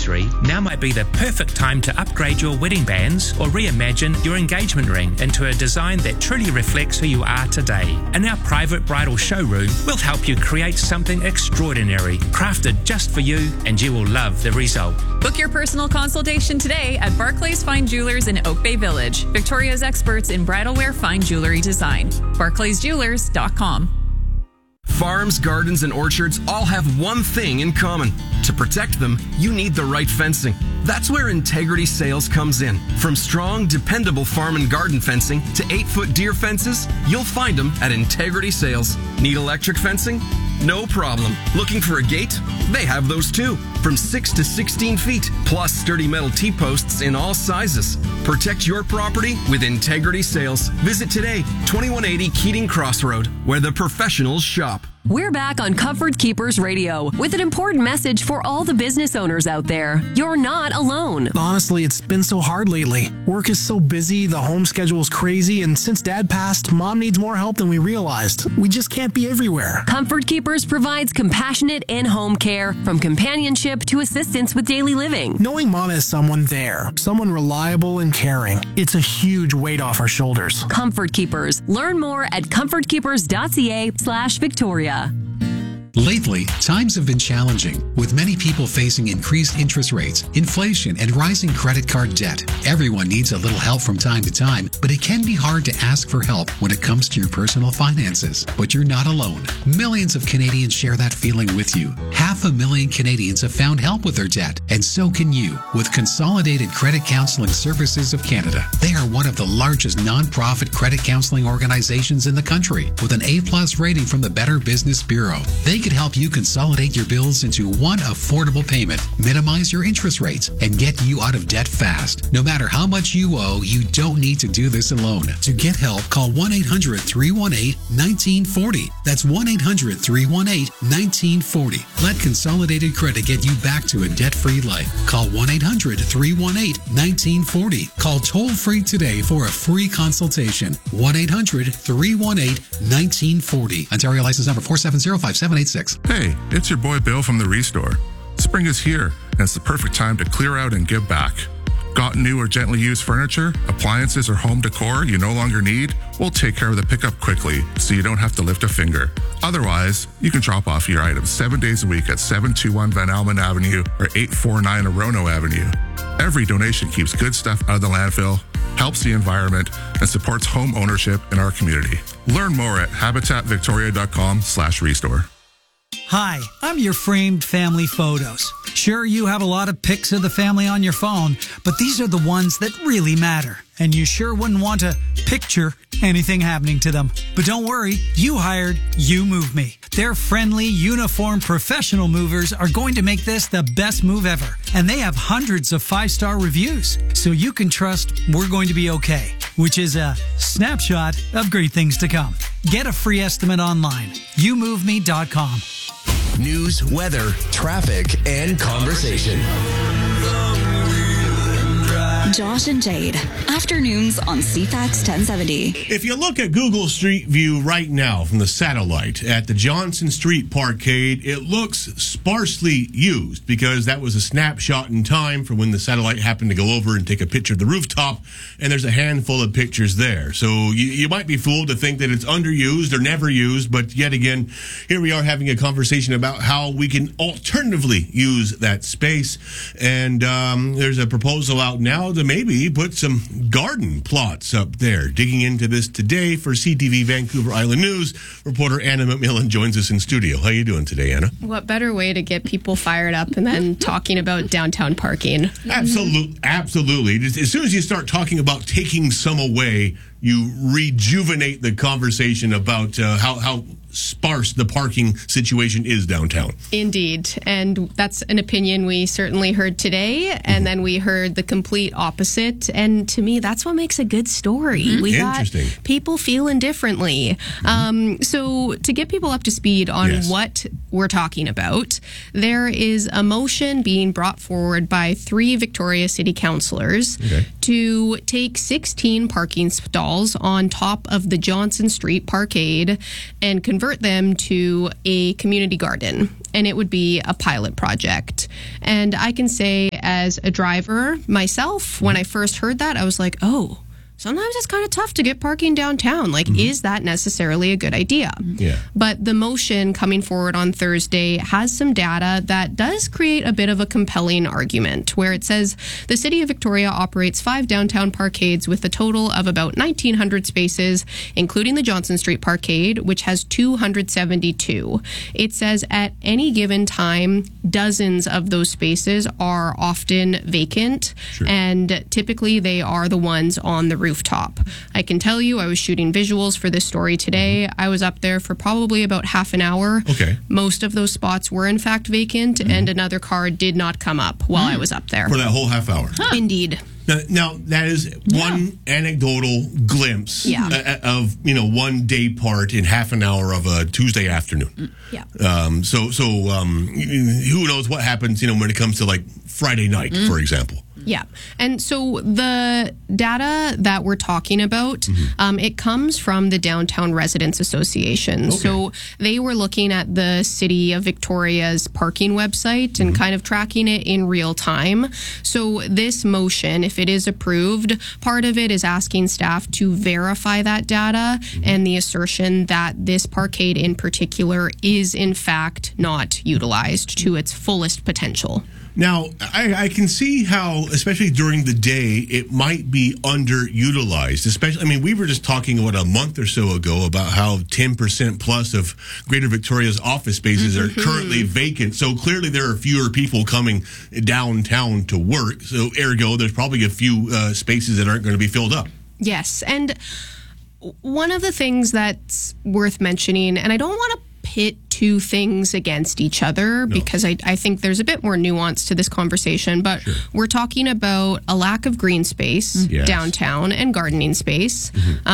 anniversary, now might be the perfect time to upgrade your wedding bands or reimagine your engagement ring into a design that truly reflects who you are today. In our private bridal showroom, we'll help you create something extraordinary, crafted just for you, and you will love the result. Book your personal consultation today at Barclays Fine Jewelers in Oak Bay Village, Victoria's experts in bridal wear fine jewelry design. BarclaysJewelers.com. Farms, gardens, and orchards all have one thing in common. To protect them, you need the right fencing. That's where Integrity Sales comes in. From strong, dependable farm and garden fencing to 8-foot deer fences, you'll find them at Integrity Sales. Need electric fencing? No problem. Looking for a gate? They have those too. From 6 to 16 feet, plus sturdy metal T-posts in all sizes. Protect your property with Integrity Sales. Visit today, 2180 Keating Crossroad, where the professionals shop. We're back on Comfort Keepers Radio with an important message for all the business owners out there. You're not alone. Honestly, it's been so hard lately. Work is so busy, the home schedule is crazy, and since Dad passed, Mom needs more help than we realized. We just can't be everywhere. Comfort Keepers provides compassionate in-home care, from companionship to assistance with daily living. Knowing Mom has someone there, someone reliable and caring, it's a huge weight off our shoulders. Comfort Keepers. Learn more at comfortkeepers.ca/Victoria. Lately, times have been challenging, with many people facing increased interest rates, inflation, and rising credit card debt. Everyone needs a little help from time to time, but it can be hard to ask for help when it comes to your personal finances. But you're not alone. Millions of Canadians share that feeling with you. 500,000 Canadians have found help with their debt, and so can you, with Consolidated Credit Counseling Services of Canada. They are one of the largest nonprofit credit counseling organizations in the country, with an A+ rating from the Better Business Bureau. They could help you consolidate your bills into one affordable payment, minimize your interest rates, and get you out of debt fast. No matter how much you owe, you don't need to do this alone. To get help, call 1-800-318-1940. That's 1-800-318-1940. Let Consolidated Credit get you back to a debt-free life. Call 1-800-318-1940. Call toll-free today for a free consultation. 1-800-318-1940. Ontario license number 4705786. Hey, it's your boy Bill from the Restore. Spring is here, and it's the perfect time to clear out and give back. Got new or gently used furniture, appliances, or home decor you no longer need? We'll take care of the pickup quickly so you don't have to lift a finger. Otherwise, you can drop off your items 7 days a week at 721 Van Almen Avenue or 849 Orono Avenue. Every donation keeps good stuff out of the landfill, helps the environment, and supports home ownership in our community. Learn more at habitatvictoria.com/restore. Hi, I'm your framed family photos. Sure, you have a lot of pics of the family on your phone, but these are the ones that really matter. And you sure wouldn't want to picture anything happening to them. But don't worry, you hired You Move Me. Their friendly, uniformed, professional movers are going to make this the best move ever. And they have hundreds of 5-star reviews, so you can trust we're going to be okay, which is a snapshot of great things to come. Get a free estimate online, YouMoveMe.com. News, weather, traffic, and conversation. Josh and Jade, afternoons on CFAX 1070. If you look at Google Street View right now from the satellite at the Johnson Street Parkade, it looks sparsely used because that was a snapshot in time from when the satellite happened to go over and take a picture of the rooftop, and there's a handful of pictures there. So you might be fooled to think that it's underused or never used, but yet again, here we are having a conversation about how we can alternatively use that space, and there's a proposal out now to maybe put some garden plots up there. Digging into this today for CTV Vancouver Island News, reporter Anna McMillan joins us in studio. How you doing today, Anna? What better way to get people fired up and then talking about downtown parking? Absolutely. As soon as you start talking about taking some away, you rejuvenate the conversation about how sparse the parking situation is downtown. Indeed. And that's an opinion we certainly heard today. And then we heard the complete opposite. And to me, that's what makes a good story. We got people feeling differently. So to get people up to speed on what we're talking about, there is a motion being brought forward by 3 Victoria City councillors to take 16 parking stalls on top of the Johnson Street Parkade and convert them to a community garden. And it would be a pilot project. And I can say, as a driver myself, when I first heard that, I was like, oh, sometimes it's kind of tough to get parking downtown. Like, is that necessarily a good idea? Yeah. But the motion coming forward on Thursday has some data that does create a bit of a compelling argument, where it says the City of Victoria operates 5 downtown parkades with a total of about 1,900 spaces, including the Johnson Street Parkade, which has 272. It says at any given time, dozens of those spaces are often vacant, and typically they are the ones on the rooftop. I can tell you, I was shooting visuals for this story today. I was up there for probably about half an hour. Okay. Most of those spots were in fact vacant, and another car did not come up while I was up there. For that whole half hour? Indeed. Now, that is one anecdotal glimpse of, one day part in half an hour of a Tuesday afternoon. Yeah. So who knows what happens, when it comes to like Friday night, for example. Yeah. And so the data that we're talking about, it comes from the Downtown Residents Association. Okay. So they were looking at the City of Victoria's parking website and kind of tracking it in real time. So this motion, if it is approved, part of it is asking staff to verify that data and the assertion that this parkade in particular is in fact not utilized to its fullest potential. Now, I can see how, especially during the day, it might be underutilized. Especially, we were just talking about a month or so ago about how 10% plus of Greater Victoria's office spaces are currently vacant. So clearly there are fewer people coming downtown to work. So ergo, there's probably a few spaces that aren't going to be filled up. Yes. And one of the things that's worth mentioning, and I don't want to pit two things against each other because I think there's a bit more nuance to this conversation, but we're talking about a lack of green space downtown and gardening space.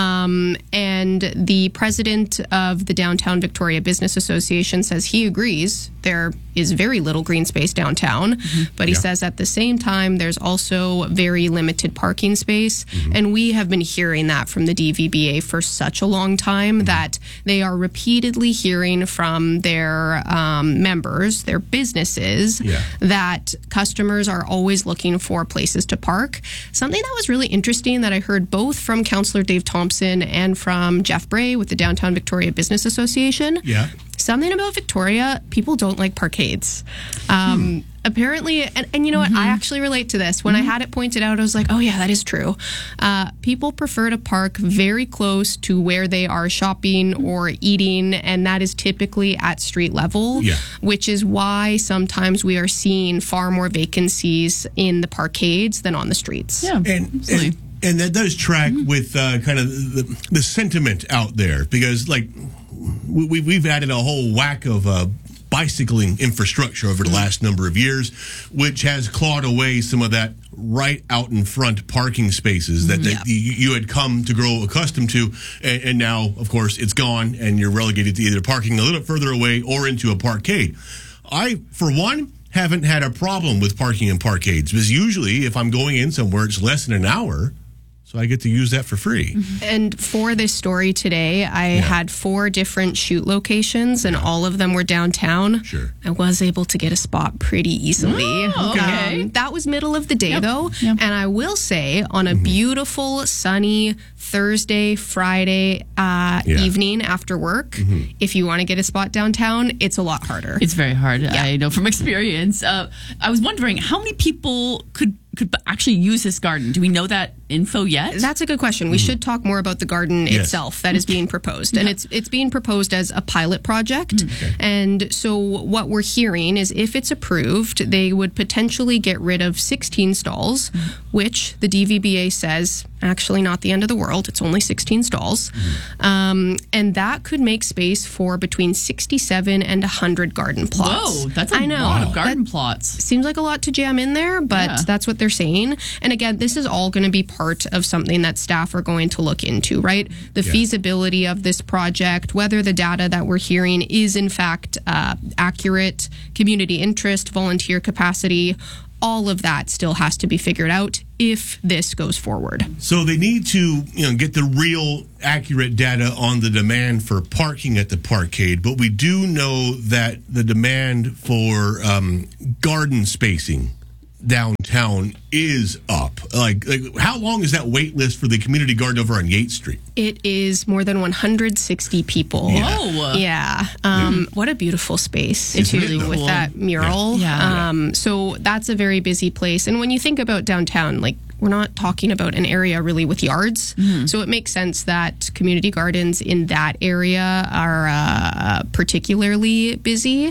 And the president of the Downtown Victoria Business Association says he agrees there is very little green space downtown, but he says at the same time there's also very limited parking space. And we have been hearing that from the DVBA for such a long time that they are repeatedly hearing from their members, their businesses, that customers are always looking for places to park. Something that was really interesting that I heard both from Councillor Dave Thompson and from Jeff Bray with the Downtown Victoria Business Association. Something about Victoria, people don't like parkades. Apparently, and you know what, I actually relate to this. When I had it pointed out, I was like, oh yeah, that is true. People prefer to park very close to where they are shopping or eating, and that is typically at street level, which is why sometimes we are seeing far more vacancies in the parkades than on the streets. And that does track with kind of the sentiment out there, because like we've added a whole whack of bicycling infrastructure over the last number of years, which has clawed away some of that right out in front parking spaces that you had come to grow accustomed to, and now, of course, it's gone, and you're relegated to either parking a little bit further away or into a parkade. I, for one, haven't had a problem with parking in parkades, because usually if I'm going in somewhere, it's less than an hour. So I get to use that for free. And for this story today, I had 4 different shoot locations, and all of them were downtown. I was able to get a spot pretty easily. That was middle of the day, though. And I will say, on a beautiful, sunny Thursday, Friday evening after work, if you want to get a spot downtown, it's a lot harder. It's very hard. I know from experience. I was wondering, how many people could actually use this garden? Do we know that info yet? That's a good question. We should talk more about the garden itself that is being proposed. And it's being proposed as a pilot project. And so what we're hearing is if it's approved, they would potentially get rid of 16 stalls, which the DVBA says actually not the end of the world. It's only 16 stalls. And that could make space for between 67 and 100 garden plots. Whoa, that's a lot of garden plots. Seems like a lot to jam in there, but that's what they're saying. And again, this is all going to be part of something that staff are going to look into, right? The feasibility of this project, whether the data that we're hearing is in fact accurate, community interest, volunteer capacity, all of that still has to be figured out if this goes forward. So they need to, get the real accurate data on the demand for parking at the parkade, but we do know that the demand for garden spacing downtown is up. Like how long is that wait list for the community garden over on Yates Street? It is more than 160 people. Yeah. Oh. Yeah. What a beautiful space, too, with that mural. Yeah. So that's a very busy place. And when you think about downtown, like, we're not talking about an area really with yards. So it makes sense that community gardens in that area are particularly busy.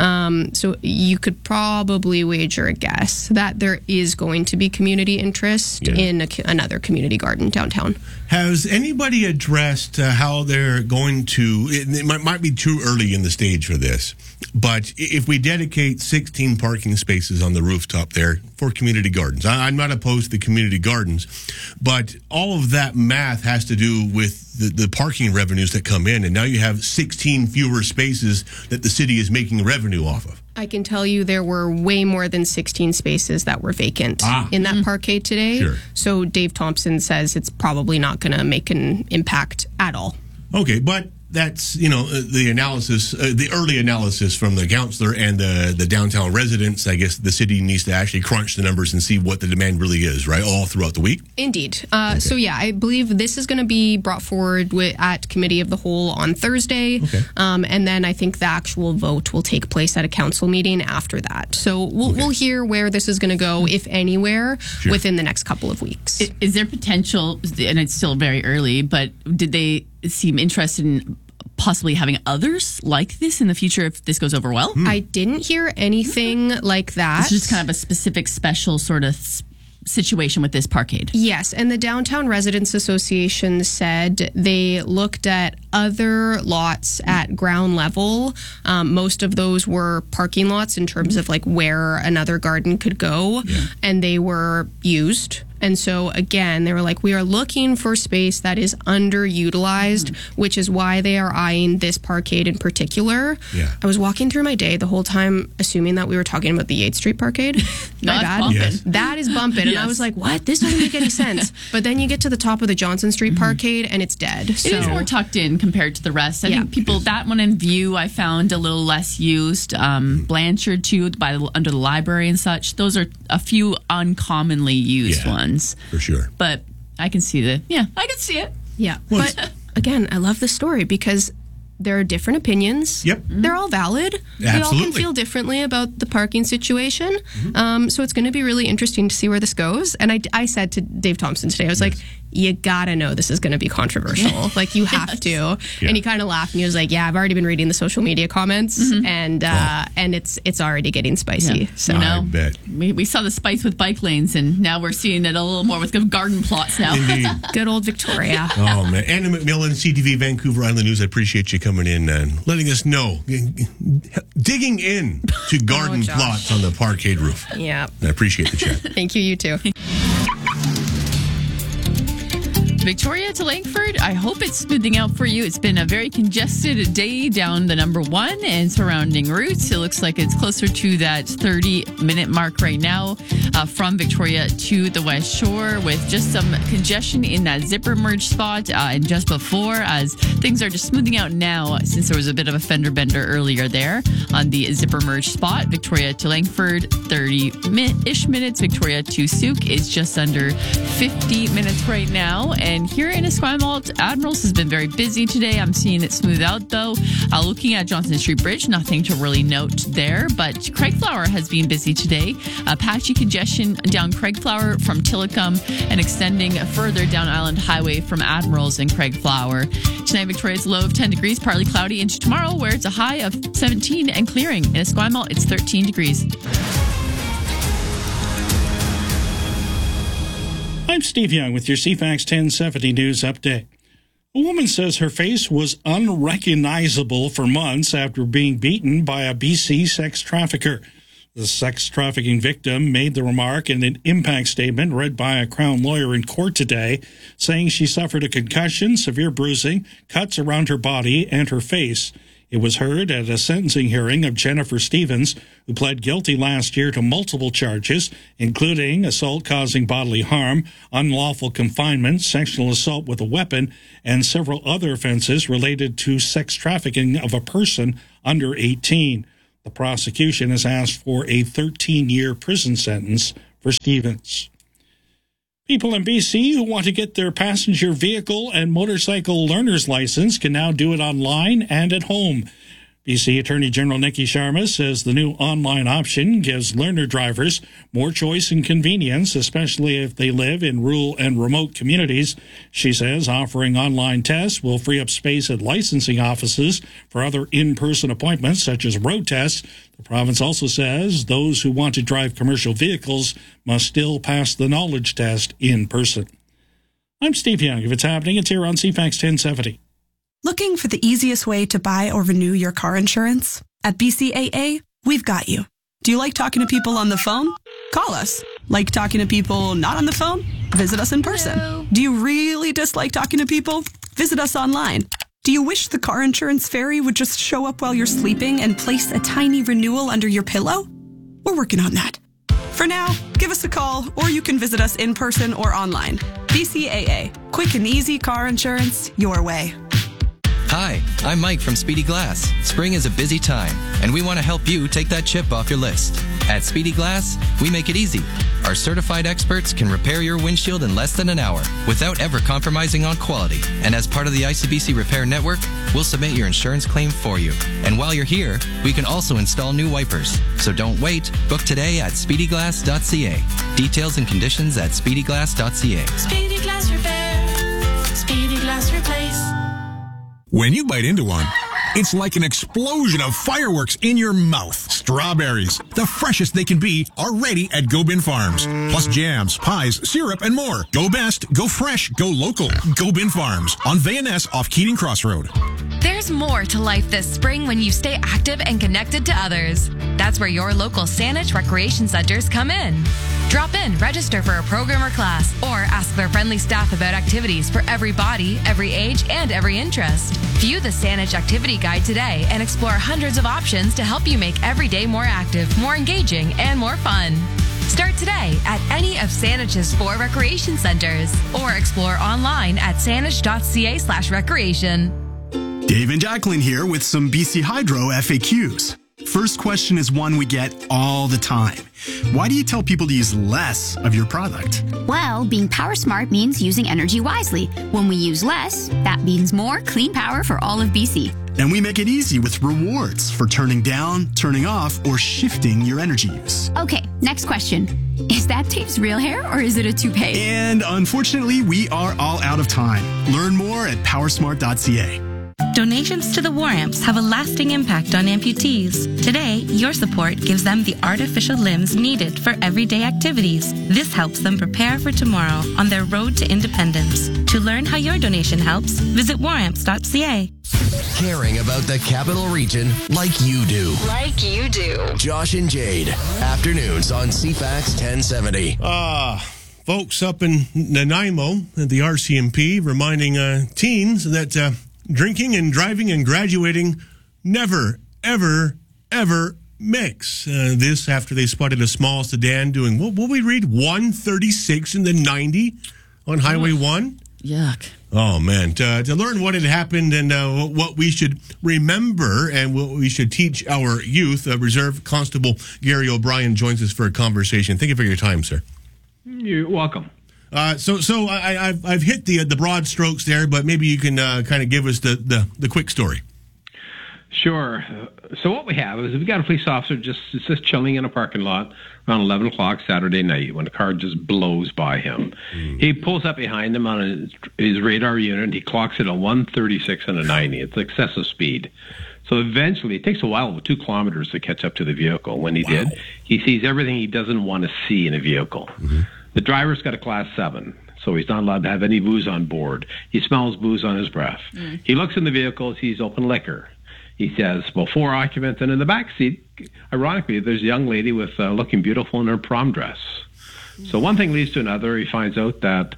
So you could probably wager a guess that there is going to be community interest in another community garden downtown. Has anybody addressed how they're going to, it might be too early in the stage for this, but if we dedicate 16 parking spaces on the rooftop there for community gardens, I'm not opposed to the community gardens, but all of that math has to do with the parking revenues that come in, and now you have 16 fewer spaces that the city is making revenue off of. I can tell you there were way more than 16 spaces that were vacant in that parkade today. Sure. So Dave Thompson says it's probably not going to make an impact at all. Okay, but that's, the analysis, the early analysis from the councillor and the downtown residents. I guess the city needs to actually crunch the numbers and see what the demand really is, right, all throughout the week? Indeed. So, yeah, I believe this is going to be brought forward at Committee of the Whole on Thursday. Okay. And then I think the actual vote will take place at a council meeting after that. So we'll hear where this is going to go, if anywhere, within the next couple of weeks. Is there potential, and it's still very early, but did they seem interested in possibly having others like this in the future if this goes over well? I didn't hear anything like that. It's just kind of a specific special sort of situation with this parkade. Yes, and the Downtown Residents Association said they looked at other lots at ground level. Most of those were parking lots in terms of like where another garden could go, and they were used. And so, again, they were like, we are looking for space that is underutilized, which is why they are eyeing this parkade in particular. Yeah. I was walking through my day the whole time assuming that we were talking about the Yates Street parkade. My bad. Bumping. Yes. That is bumping. And I was like, what? This doesn't make any sense. But then you get to the top of the Johnson Street parkade and it's dead. It is more tucked in compared to the rest. I think people, that one in View, I found a little less used. Blanchard, too, under the library and such. Those are a few uncommonly used ones. For sure. But I can see I can see it. Yeah. But again, I love the story because there are different opinions. Yep. They're all valid. Absolutely. We all can feel differently about the parking situation. So it's going to be really interesting to see where this goes. And I said to Dave Thompson today, I was like, you gotta know this is going to be controversial. Like, you have to. Yeah. And he kind of laughed and he was like, yeah, I've already been reading the social media comments and it's already getting spicy. Yeah. So I bet. We saw the spice with bike lanes, and now we're seeing it a little more with garden plots now. Indeed. Good old Victoria. Oh, man. Anna McMillan, CTV Vancouver Island News, I appreciate you coming in and letting us know. Digging in to garden plots on the parkade roof. Yeah. I appreciate the chat. Thank you, you too. Victoria to Langford, I hope it's smoothing out for you. It's been a very congested day down the number 1 and surrounding routes. It looks like it's closer to that 30-minute mark right now from Victoria to the West Shore, with just some congestion in that zipper merge spot and just before, as things are just smoothing out now since there was a bit of a fender bender earlier there on the zipper merge spot. Victoria to Langford, 30-ish minutes. Victoria to Souk is just under 50 minutes right now. And here in Esquimalt, Admirals has been very busy today. I'm seeing it smooth out, though. Looking at Johnson Street Bridge, nothing to really note there. But Craigflower has been busy today. Patchy congestion down Craigflower from Tillicum and extending further down Island Highway from Admirals and Craigflower. Tonight, Victoria's low of 10 degrees, partly cloudy, into tomorrow, where it's a high of 17 and clearing. In Esquimalt, it's 13 degrees. I'm Steve Young with your CFAX 1070 News Update. A woman says her face was unrecognizable for months after being beaten by a BC sex trafficker. The sex trafficking victim made the remark in an impact statement read by a Crown lawyer in court today, saying she suffered a concussion, severe bruising, cuts around her body and her face. It was heard at a sentencing hearing of Jennifer Stevens, who pled guilty last year to multiple charges, including assault causing bodily harm, unlawful confinement, sexual assault with a weapon, and several other offenses related to sex trafficking of a person under 18. The prosecution has asked for a 13-year prison sentence for Stevens. People in BC who want to get their passenger vehicle and motorcycle learner's license can now do it online and at home. BC Attorney General Nikki Sharma says the new online option gives learner drivers more choice and convenience, especially if they live in rural and remote communities. She says offering online tests will free up space at licensing offices for other in-person appointments, such as road tests. The province also says those who want to drive commercial vehicles must still pass the knowledge test in person. I'm Steve Young. If it's happening, it's here on CFAX 1070. Looking for the easiest way to buy or renew your car insurance? At BCAA, we've got you. Do you like talking to people on the phone? Call us. Like talking to people not on the phone? Visit us in person. Hello. Do you really dislike talking to people? Visit us online. Do you wish the car insurance fairy would just show up while you're sleeping and place a tiny renewal under your pillow? We're working on that. For now, give us a call, or you can visit us in person or online. BCAA. Quick and easy car insurance your way. Hi, I'm Mike from Speedy Glass. Spring is a busy time, and we want to help you take that chip off your list. At Speedy Glass, we make it easy. Our certified experts can repair your windshield in less than an hour without ever compromising on quality. And as part of the ICBC Repair Network, we'll submit your insurance claim for you. And while you're here, we can also install new wipers. So don't wait. Book today at speedyglass.ca. Details and conditions at speedyglass.ca. Speedy Glass Repair. Speedy Glass Replace. When you bite into one, it's like an explosion of fireworks in your mouth. Strawberries, the freshest they can be, are ready at Go Bin Farms. Plus jams, pies, syrup, and more. Go best, go fresh, go local. Go Bin Farms on VNS off Keating Crossroad. There's more to life this spring when you stay active and connected to others. That's where your local Saanich Recreation Centers come in. Drop in, register for a program or class, or ask their friendly staff about activities for every body, every age, and every interest. View the Saanich Activity Guide today and explore hundreds of options to help you make every day more active, more engaging, and more fun. Start today at any of Saanich's 4 recreation centers, or explore online at saanich.ca/recreation. Dave and Jacqueline here with some BC Hydro FAQs. First question is one we get all the time. Why do you tell people to use less of your product? Well, being power smart means using energy wisely. When we use less, that means more clean power for all of BC. And we make it easy with rewards for turning down, turning off, or shifting your energy use. Okay, next question. Is that Dave's real hair or is it a toupee? And unfortunately, we are all out of time. Learn more at powersmart.ca. Donations to the War Amps have a lasting impact on amputees. Today, your support gives them the artificial limbs needed for everyday activities. This helps them prepare for tomorrow on their road to independence. To learn how your donation helps, visit waramps.ca. Caring about the Capital Region like you do. Like you do. Josh and Jade. Afternoons on CFAX 1070. Folks up in Nanaimo at the RCMP reminding teens that drinking and driving and graduating never, ever, ever mix. This after they spotted a small sedan doing, what will we read, 136 in the 90 on Highway 1? Yuck. Oh, man. To learn what had happened and what we should remember and what we should teach our youth, Reserve Constable Gary O'Brien joins us for a conversation. Thank you for your time, sir. You're welcome. So I've hit the broad strokes there, but maybe you can kind of give us the quick story. Sure. So what we have is we got a police officer just chilling in a parking lot around 11 o'clock Saturday night when a car just blows by him. He pulls up behind him on his radar unit. He clocks it at 136 and a 90. It's excessive speed. So eventually, it takes a while, with 2 kilometers to catch up to the vehicle. When he did, he sees everything he doesn't want to see in a vehicle. The driver's got a Class 7, so he's not allowed to have any booze on board. He smells booze on his breath. He looks in the vehicle, sees open liquor. He says, well, 4 occupants, and in the back seat, ironically, there's a young lady with looking beautiful in her prom dress. So one thing leads to another. He finds out that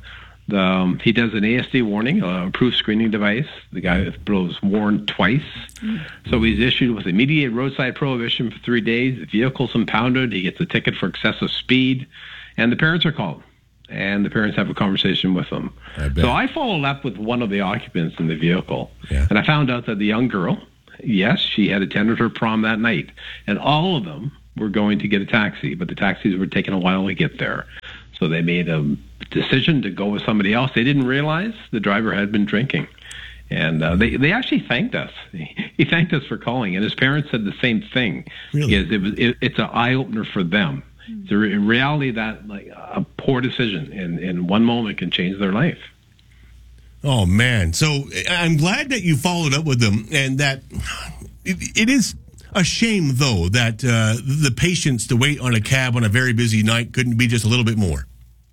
he does an ASD warning, a approved screening device. The guy was warned twice. So he's issued with immediate roadside prohibition for 3 days. The vehicle's impounded. He gets a ticket for excessive speed. And the parents are called. And the parents have a conversation with them. So I followed up with one of the occupants in the vehicle. And I found out that the young girl yes, she had attended her prom that night, and all of them were going to get a taxi, but the taxis were taking a while to get there. So they made a decision to go with somebody else. They didn't realize the driver had been drinking. And they actually thanked us. He thanked us for calling, and his parents said the same thing. Really? Because it's an eye-opener for them. It's in reality that like a poor decision in one moment can change their life. Oh, man. So I'm glad that you followed up with them, and that it is a shame, though, that the patience to wait on a cab on a very busy night couldn't be just a little bit more.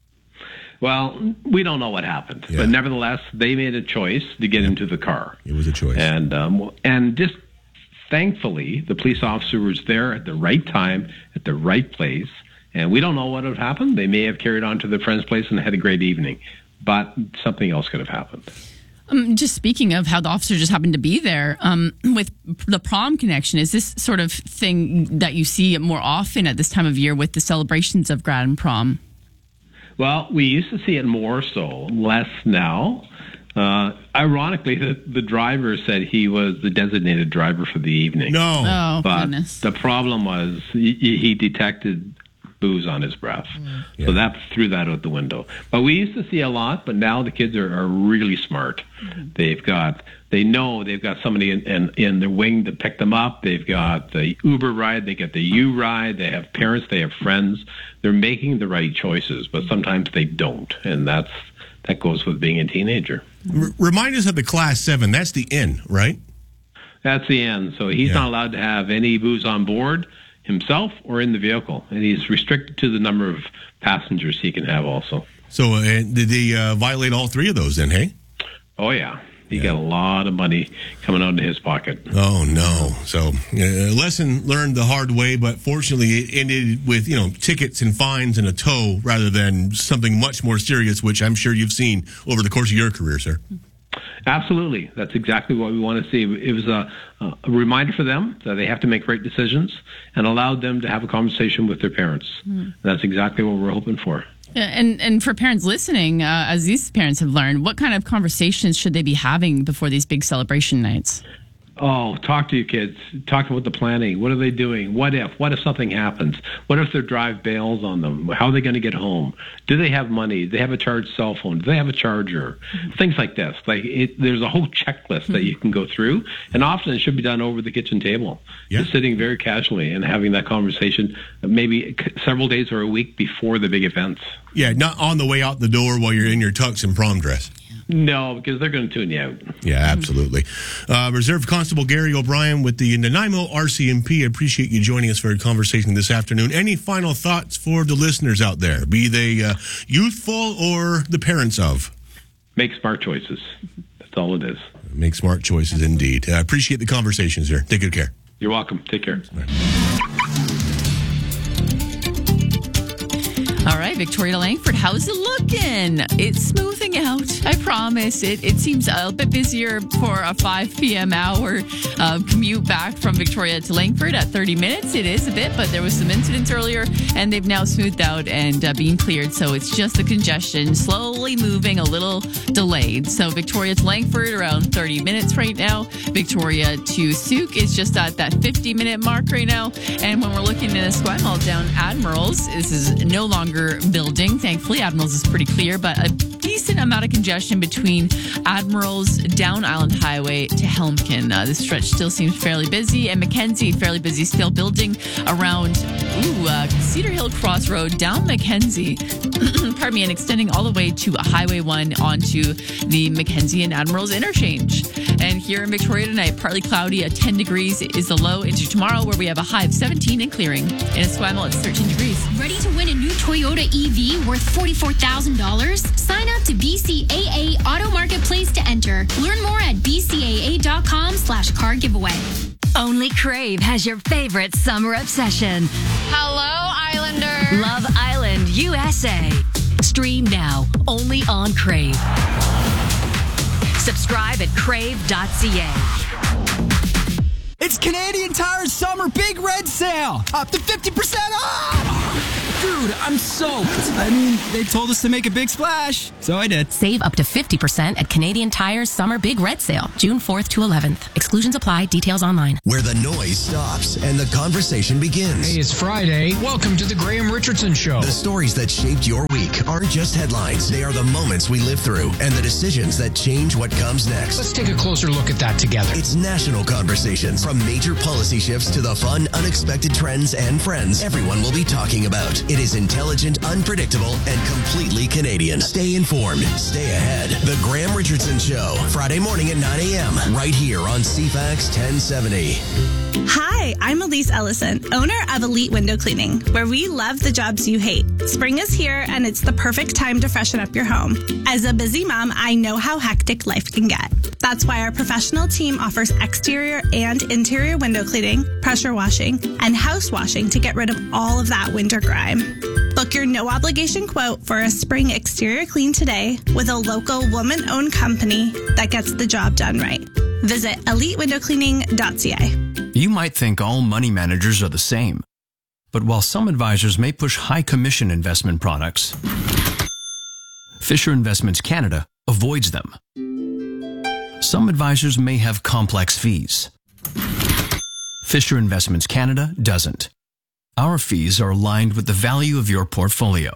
Well, we don't know what happened, but nevertheless, they made a choice to get into the car. It was a choice. And just thankfully, the police officer was there at the right time, at the right place, and we don't know what would happen. They may have carried on to their friend's place and had a great evening, but something else could have happened. Just speaking of how the officer just happened to be there, with the prom connection, is this sort of thing that you see more often at this time of year with the celebrations of grad and prom? Well, we used to see it more so, less now. Ironically, the driver said he was the designated driver for the evening. No. Oh, but goodness. The problem was he detected booze on his breath. So that threw that out the window. But we used to see a lot, but now the kids are really smart. They know they've got somebody in their wing to pick them up. They've got the Uber ride, they get the U ride, they have parents, they have friends. They're making the right choices, but sometimes they don't. And that goes with being a teenager. Remind us of the Class 7. That's the N, right? That's the N. So he's not allowed to have any booze on board himself or in the vehicle, and he's restricted to the number of passengers he can have also. So did they violate all three of those then, hey? Oh, yeah. He got a lot of money coming out of his pocket. Oh, no. So lesson learned the hard way, but fortunately it ended with, tickets and fines and a tow rather than something much more serious, which I'm sure you've seen over the course of your career, sir. Absolutely. That's exactly what we want to see. It was a reminder for them that they have to make right decisions and allowed them to have a conversation with their parents. That's exactly what we're hoping for. And for parents listening, as these parents have learned, what kind of conversations should they be having before these big celebration nights? Oh, talk to your kids. Talk about the planning. What are they doing? What if something happens? What if their drive bails on them? How are they going to get home? Do they have money? Do they have a charged cell phone? Do they have a charger? Things like this. There's a whole checklist that you can go through, and often it should be done over the kitchen table. Just sitting very casually and having that conversation maybe several days or a week before the big events. Yeah, not on the way out the door while you're in your tux and prom dress. No, because they're going to tune you out. Yeah, absolutely. Reserve Constable Gary O'Brien with the Nanaimo RCMP. I appreciate you joining us for a conversation this afternoon. Any final thoughts for the listeners out there, be they youthful or the parents of? Make smart choices. That's all it is. Make smart choices, indeed. I appreciate the conversation, sir. Take good care. You're welcome. Take care. All right, Victoria Langford, how's it looking? It's smoothing out, I promise. It seems a bit busier for a 5 p.m. hour commute back from Victoria to Langford at 30 minutes. It is a bit, but there was some incidents earlier, and they've now smoothed out and being cleared. So it's just the congestion slowly moving, a little delayed. So Victoria to Langford, around 30 minutes right now. Victoria to Sooke is just at that 50-minute mark right now. And when we're looking at Esquimalt down Admirals, this is no longer building. Thankfully, Admirals is pretty clear, but a decent amount of congestion between Admirals down Island Highway to Helmkin. This stretch still seems fairly busy, and Mackenzie fairly busy, still building around Cedar Hill Crossroad down Mackenzie. Pardon me, and extending all the way to Highway 1 onto the Mackenzie and Admirals interchange. And here in Victoria tonight, partly cloudy at 10 degrees is the low into tomorrow, where we have a high of 17 and clearing. In Esquimalt, it's 13 degrees. Ready to win a new Toyota EV worth $44,000? Sign up to BCAA Auto Marketplace to enter. Learn more at bcaa.com/car giveaway. Only Crave has your favorite summer obsession. Hello, Islander. Love Island, USA. Stream now, only on Crave. Subscribe at crave.ca. It's Canadian Tire's summer big red sale. Up to 50% off. Dude, I'm soaked. I mean, they told us to make a big splash, so I did. Save up to 50% at Canadian Tire's Summer Big Red Sale, June 4th to 11th. Exclusions apply. Details online. Where the noise stops and the conversation begins. Hey, it's Friday. Welcome to the Graham Richardson Show. The stories that shaped your week aren't just headlines. They are the moments we live through and the decisions that change what comes next. Let's take a closer look at that together. It's national conversations. From major policy shifts to the fun, unexpected trends and friends everyone will be talking about. It is intelligent, unpredictable, and completely Canadian. Stay informed. Stay ahead. The Graham Richardson Show. Friday morning at 9 a.m. right here on CFAX 1070. Hi, I'm Elise Ellison, owner of Elite Window Cleaning, where we love the jobs you hate. Spring is here, and it's the perfect time to freshen up your home. As a busy mom, I know how hectic life can get. That's why our professional team offers exterior and interior window cleaning, pressure washing, and house washing to get rid of all of that winter grime. Book your no-obligation quote for a spring exterior clean today with a local woman-owned company that gets the job done right. Visit elitewindowcleaning.ca. You might think all money managers are the same. But while some advisors may push high commission investment products, Fisher Investments Canada avoids them. Some advisors may have complex fees. Fisher Investments Canada doesn't. Our fees are aligned with the value of your portfolio.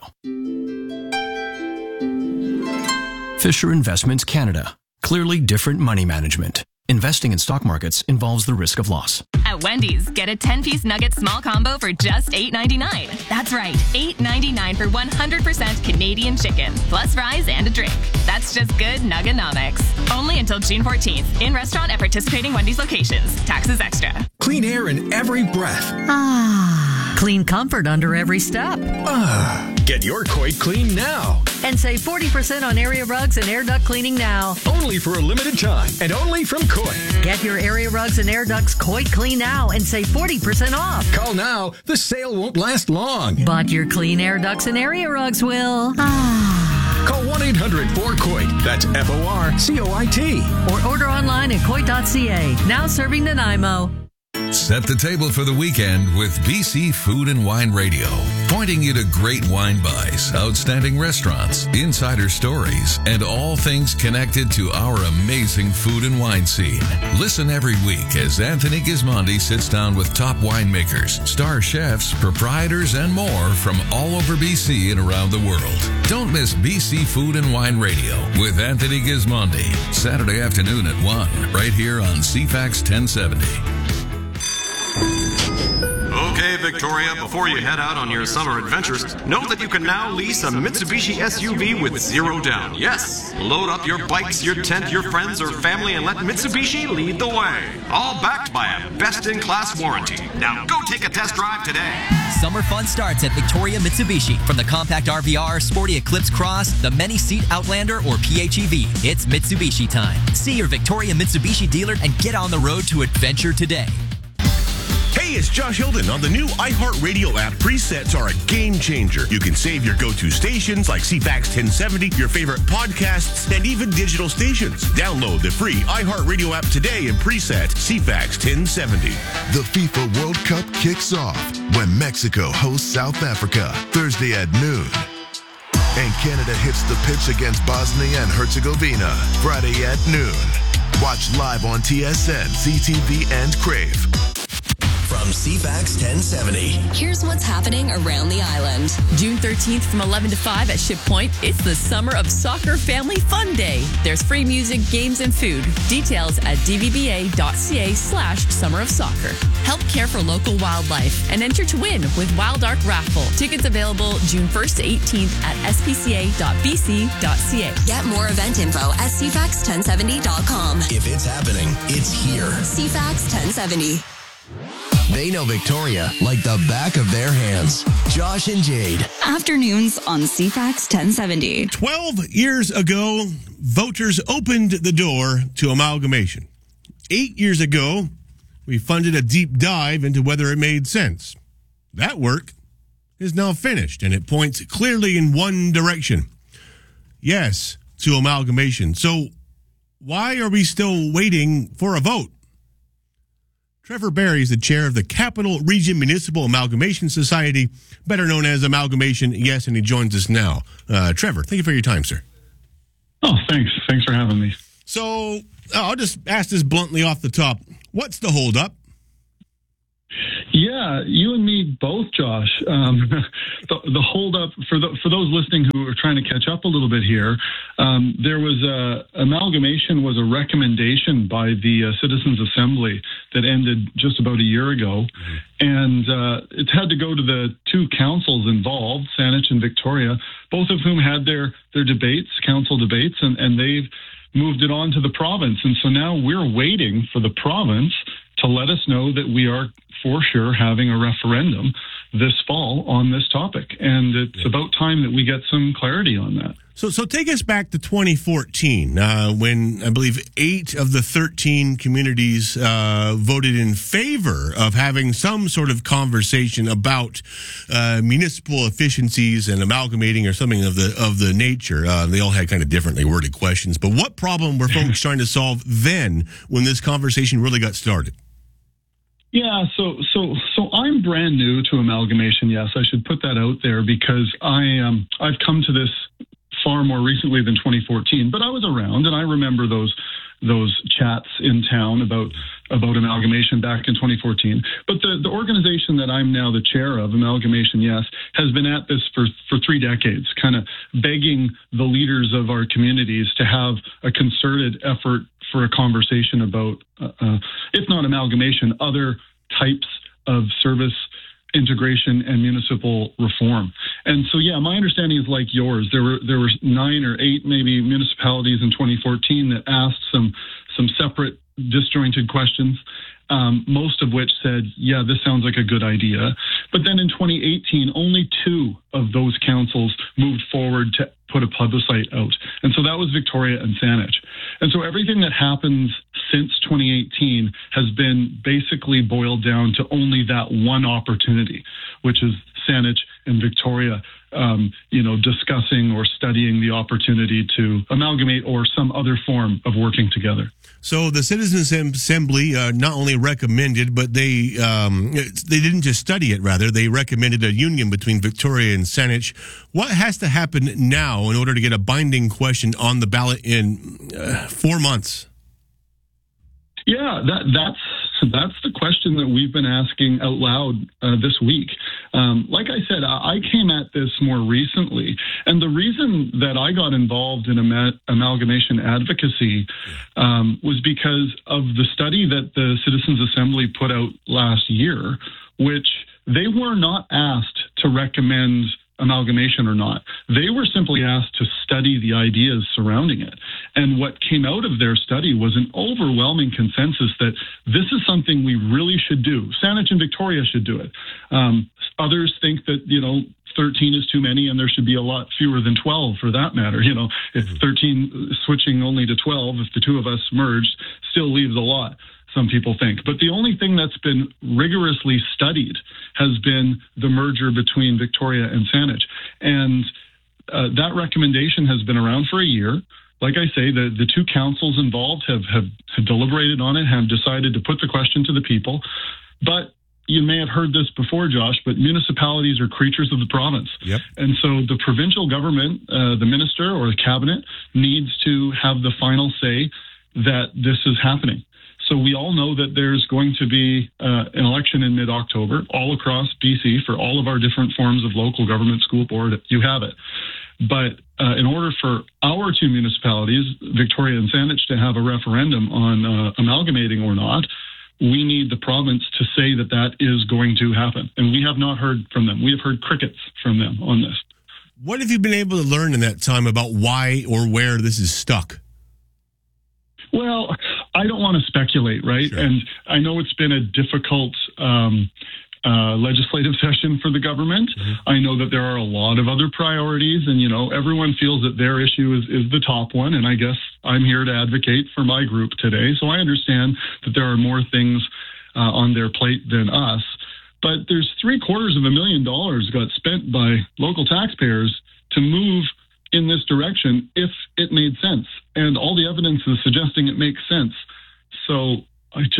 Fisher Investments Canada. Clearly different money management. Investing in stock markets involves the risk of loss. At Wendy's, get a 10-piece nugget small combo for just $8.99. That's right, $8.99 for 100% Canadian chicken, plus fries and a drink. That's just good Nugganomics. Only until June 14th. In restaurant at participating Wendy's locations. Taxes extra. Clean air in every breath. Ah. Clean comfort under every step. Ah. Get your Coit clean now. And save 40% on area rugs and air duct cleaning now. Only for a limited time and only from Coit. Get your area rugs and air ducts Coit clean now and save 40% off. Call now. The sale won't last long. But your clean air ducts and area rugs will. Call 1-800-4COIT. That's FORCOIT. Or order online at Coit.ca. Now serving Nanaimo. Set the table for the weekend with BC Food and Wine Radio, pointing you to great wine buys, outstanding restaurants, insider stories, and all things connected to our amazing food and wine scene. Listen every week as Anthony Gismondi sits down with top winemakers, star chefs, proprietors, and more from all over BC and around the world. Don't miss BC Food and Wine Radio with Anthony Gismondi, Saturday afternoon at 1, right here on CFAX 1070. Okay, Victoria, before you head out on your summer adventures, know that you can now lease a Mitsubishi SUV with zero down. Yes, load up your bikes, your tent, your friends, or family, and let Mitsubishi lead the way. All backed by a best-in-class warranty. Now go take a test drive today. Summer fun starts at Victoria Mitsubishi. From the compact RVR, sporty Eclipse Cross, the many-seat Outlander, or PHEV, it's Mitsubishi time. See your Victoria Mitsubishi dealer and get on the road to adventure today. Hey, it's Josh Hilden. On the new iHeartRadio app, presets are a game changer. You can save your go-to stations like CFAX 1070, your favorite podcasts, and even digital stations. Download the free iHeartRadio app today and preset CFAX 1070. The FIFA World Cup kicks off when Mexico hosts South Africa Thursday at noon. And Canada hits the pitch against Bosnia and Herzegovina Friday at noon. Watch live on TSN, CTV, and Crave. From CFAX 1070. Here's what's happening around the island. June 13th from 11 to 5 at Ship Point. It's the Summer of Soccer Family Fun Day. There's free music, games, and food. Details at dvba.ca/Summer of Soccer. Help care for local wildlife and enter to win with Wild Ark Raffle. Tickets available June 1st to 18th at spca.bc.ca. Get more event info at cfax1070.com. If it's happening, it's here. CFAX 1070. They know Victoria like the back of their hands. Josh and Jade. Afternoons on CFAX 1070. 12 years ago, voters opened the door to amalgamation. 8 years ago, we funded a deep dive into whether it made sense. That work is now finished, and it points clearly in one direction. Yes, to amalgamation. So why are we still waiting for a vote? Trevor Barry is the chair of the Capital Region Municipal Amalgamation Society, better known as Amalgamation Yes, and he joins us now. Trevor, thank you for your time, sir. Oh, thanks. Thanks for having me. So I'll just ask this bluntly off the top. What's the holdup? Yeah, you and me both, Josh. The holdup for those listening who are trying to catch up a little bit here, there was amalgamation was a recommendation by the Citizens Assembly that ended just about a year ago, and it had to go to the two councils involved, Saanich and Victoria, both of whom had their debates, council debates, and they've moved it on to the province. And so now we're waiting for the province to let us know that we are for sure having a referendum this fall on this topic. And it's about time that we get some clarity on that. So take us back to 2014, when I believe 8 of the 13 communities voted in favor of having some sort of conversation about municipal efficiencies and amalgamating or something of the nature. They all had kind of differently worded questions. But what problem were folks trying to solve then when this conversation really got started? Yeah, so I'm brand new to amalgamation. Yes, I should put that out there because I've come to this far more recently than 2014, but I was around and I remember those chats in town about amalgamation back in 2014. But the organization that I'm now the chair of, Amalgamation Yes, has been at this for 3 decades, kind of begging the leaders of our communities to have a concerted effort for a conversation about, if not amalgamation, other types of service integration and municipal reform. And so, yeah, my understanding is like yours. There were 9 or 8 maybe municipalities in 2014 that asked some separate disjointed questions, most of which said, yeah, this sounds like a good idea. But then in 2018, only 2 of those councils moved forward to put a plebiscite out. And so that was Victoria and Saanich. And so everything that happens since 2018 has been basically boiled down to only that one opportunity, which is Saanich and Victoria, discussing or studying the opportunity to amalgamate or some other form of working together. So the Citizens Assembly not only recommended, but they didn't just study it, rather. They recommended a union between Victoria and Saanich. What has to happen now in order to get a binding question on the ballot in 4 months? Yeah, that's the question that we've been asking out loud this week. Like I said, I came at this more recently, and the reason that I got involved in amalgamation advocacy was because of the study that the Citizens Assembly put out last year, which they were not asked to recommend amalgamation or not. They were simply asked to study the ideas surrounding it. And what came out of their study was an overwhelming consensus that this is something we really should do. Saanich and Victoria should do it. Others think that, 13 is too many and there should be a lot fewer than 12 for that matter. If 13 switching only to 12, if the two of us merged, still leaves a lot, some people think. But the only thing that's been rigorously studied has been the merger between Victoria and Saanich. And that recommendation has been around for a year. Like I say, the two councils involved have deliberated on it, have decided to put the question to the people. But you may have heard this before, Josh, but municipalities are creatures of the province. Yep. And so the provincial government, the minister or the cabinet, needs to have the final say that this is happening. So we all know that there's going to be an election in mid-October all across BC for all of our different forms of local government, school board, you have it. But in order for our 2 municipalities, Victoria and Saanich, to have a referendum on amalgamating or not, we need the province to say that that is going to happen. And we have not heard from them. We have heard crickets from them on this. What have you been able to learn in that time about why or where this is stuck? Well, I don't want to speculate, right? Sure. And I know it's been a difficult legislative session for the government. Mm-hmm. I know that there are a lot of other priorities, and, everyone feels that their issue is the top one, and I guess I'm here to advocate for my group today. So I understand that there are more things on their plate than us. But there's $750,000 got spent by local taxpayers to move in this direction if it made sense. And all the evidence is suggesting it makes sense. So I just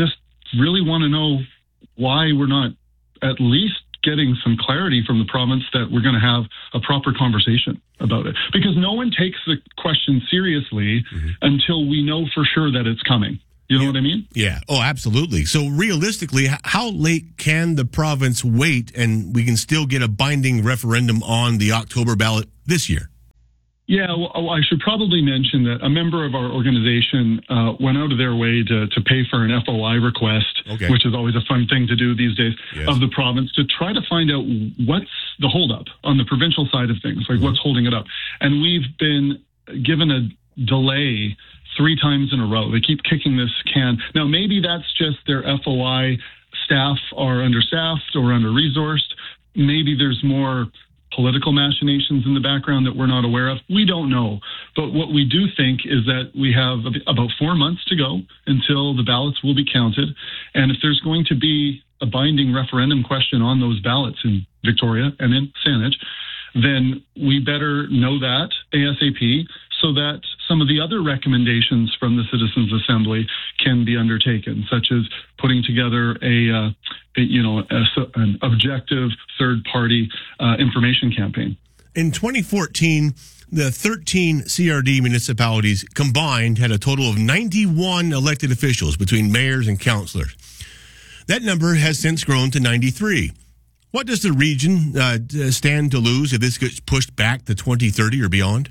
really want to know why we're not at least getting some clarity from the province that we're going to have a proper conversation about it. Because no one takes the question seriously until we know for sure that it's coming. You know what I mean? Yeah. Oh, absolutely. So realistically, how late can the province wait and we can still get a binding referendum on the October ballot this year? Yeah, well, I should probably mention that a member of our organization went out of their way to pay for an FOI request, which is always a fun thing to do these days, of the province to try to find out what's the holdup on the provincial side of things, like what's holding it up. And we've been given a delay 3 times in a row. They keep kicking this can. Now, maybe that's just their FOI staff are understaffed or under-resourced. Maybe there's more political machinations in the background that we're not aware of. We don't know. But what we do think is that we have about 4 months to go until the ballots will be counted. And if there's going to be a binding referendum question on those ballots in Victoria and in Saanich, then we better know that ASAP so that some of the other recommendations from the Citizens Assembly can be undertaken, such as putting together an objective third-party information campaign. In 2014, the 13 CRD municipalities combined had a total of 91 elected officials between mayors and councillors. That number has since grown to 93. What does the region stand to lose if this gets pushed back to 2030 or beyond?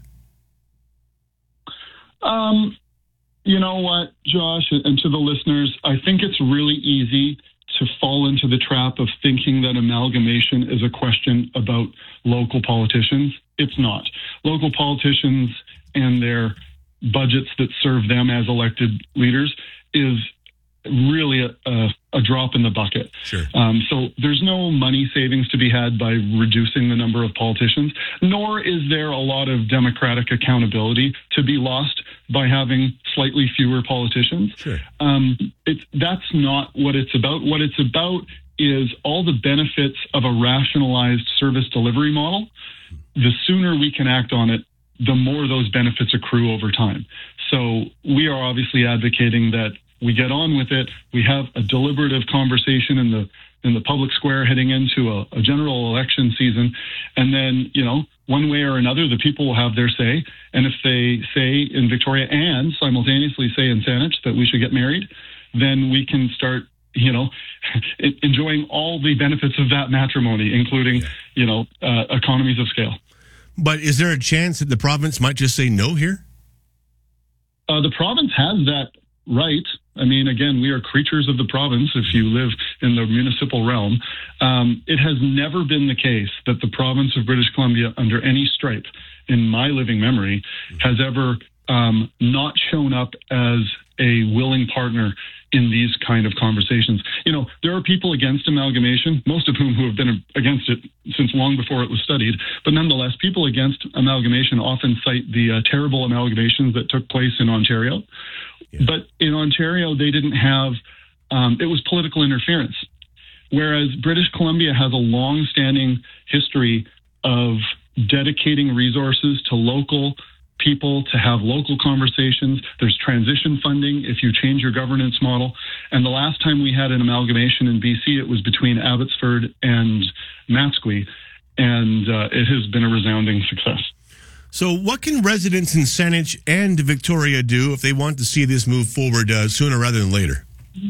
You know what, Josh, and to the listeners, I think it's really easy to fall into the trap of thinking that amalgamation is a question about local politicians. It's not. Local politicians and their budgets that serve them as elected leaders is really a drop in the bucket. Sure. So there's no money savings to be had by reducing the number of politicians, nor is there a lot of democratic accountability to be lost by having slightly fewer politicians. Sure. That's not what it's about. What it's about is all the benefits of a rationalized service delivery model. The sooner we can act on it, the more those benefits accrue over time. So we are obviously advocating that we get on with it. We have a deliberative conversation in the public square heading into a general election season. And then, one way or another, the people will have their say. And if they say in Victoria and simultaneously say in Saanich that we should get married, then we can start, enjoying all the benefits of that matrimony, including, economies of scale. But is there a chance that the province might just say no here? The province has that right. I mean, again, we are creatures of the province if you live in the municipal realm. It has never been the case that the province of British Columbia, under any stripe in my living memory, has ever not shown up as a willing partner in these kind of conversations. There are people against amalgamation, most of whom who have been against it since long before it was studied. But nonetheless, people against amalgamation often cite the terrible amalgamations that took place in Ontario. Yeah. But in Ontario, they didn't have, it was political interference. Whereas British Columbia has a long-standing history of dedicating resources to local people to have local conversations. There's transition funding if you change your governance model. And the last time we had an amalgamation in BC, it was between Abbotsford and Matsqui, and it has been a resounding success. So what can residents in Saanich and Victoria do if they want to see this move forward sooner rather than later?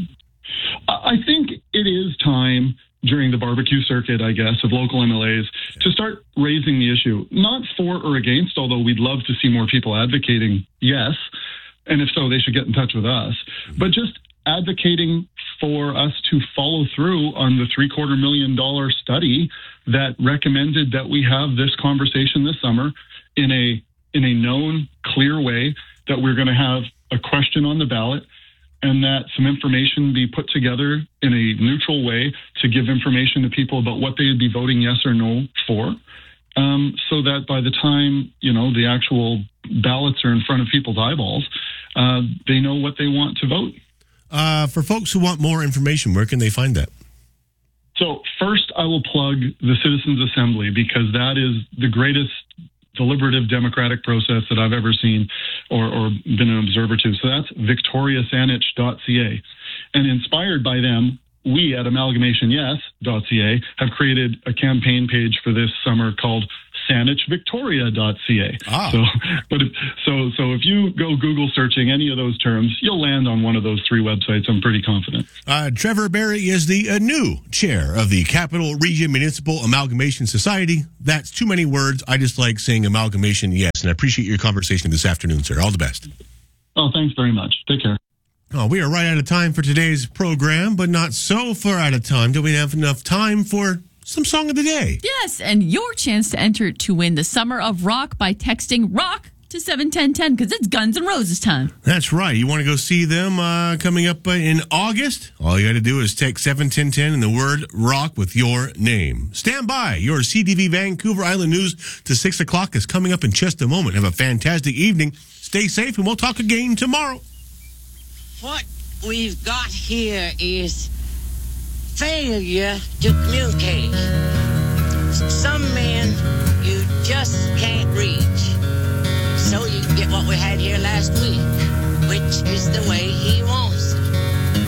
I think it is time during the barbecue circuit, I guess, of local MLAs to start raising the issue. Not for or against, although we'd love to see more people advocating yes. And if so, they should get in touch with us. But just advocating for us to follow through on the $750,000 study that recommended that we have this conversation this summer in a known, clear way, that we're going to have a question on the ballot and that some information be put together in a neutral way to give information to people about what they would be voting yes or no for, so that by the time, the actual ballots are in front of people's eyeballs, they know what they want to vote. For folks who want more information, where can they find that? So first, I will plug the Citizens Assembly, because that is the greatest deliberative democratic process that I've ever seen or been an observer to. So that's victoriasaanich.ca. And inspired by them, we at amalgamationyes.ca have created a campaign page for this summer called sandwichvictoria.ca. So if you go Google searching any of those terms, you'll land on one of those three websites. I'm pretty confident. Trevor Barry is the new chair of the Capital Region Municipal Amalgamation Society. That's too many words. I just like saying amalgamation, yes. And I appreciate your conversation this afternoon, sir. All the best. Oh, thanks very much. Take care. Oh, we are right out of time for today's program, but not so far out of time. Do we have enough time for some song of the day? Yes, and your chance to enter to win the Summer of Rock by texting ROCK to 71010 because it's Guns N' Roses time. That's right. You want to go see them coming up in August? All you got to do is text 71010 and the word ROCK with your name. Stand by. Your CTV Vancouver Island News to 6 o'clock is coming up in just a moment. Have a fantastic evening. Stay safe, and we'll talk again tomorrow. What we've got here is failure to communicate. Some men you just can't reach. So you get what we had here last week, which is the way he wants